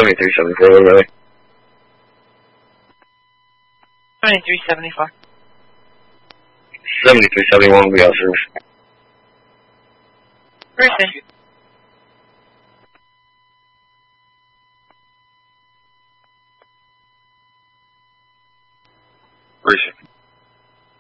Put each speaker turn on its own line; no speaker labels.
7374, really.
2374.
7371, we got service.
Person.
Person.